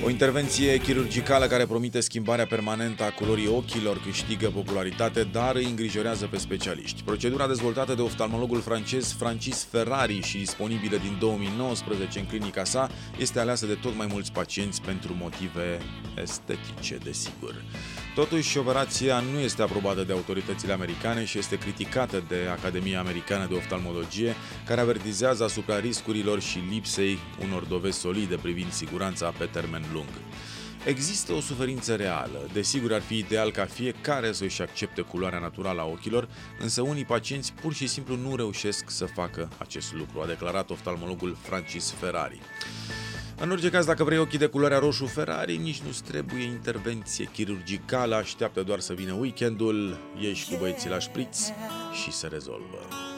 O intervenție chirurgicală care promite schimbarea permanentă a culorii ochilor câștigă popularitate, dar îi îngrijorează pe specialiști. Procedura dezvoltată de oftalmologul francez Francis Ferrari și disponibilă din 2019 în clinica sa este aleasă de tot mai mulți pacienți pentru motive estetice, desigur. Totuși, operația nu este aprobată de autoritățile americane și este criticată de Academia Americană de Oftalmologie, care avertizează asupra riscurilor și lipsei unor dovezi solide privind siguranța pe termen lung. Există o suferință reală. Desigur, ar fi ideal ca fiecare să își accepte culoarea naturală a ochilor, însă unii pacienți pur și simplu nu reușesc să facă acest lucru, a declarat oftalmologul Francis Ferrari. În orice caz, dacă vrei ochii de culoarea roșu Ferrari, nici nu-ți trebuie intervenție chirurgicală, așteaptă doar să vină weekendul, ieși cu băieții la șpriț și se rezolvă.